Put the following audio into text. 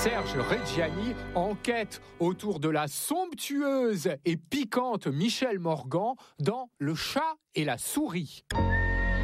Serge Reggiani enquête autour de la somptueuse et piquante Michèle Morgan dans Le Chat et la souris.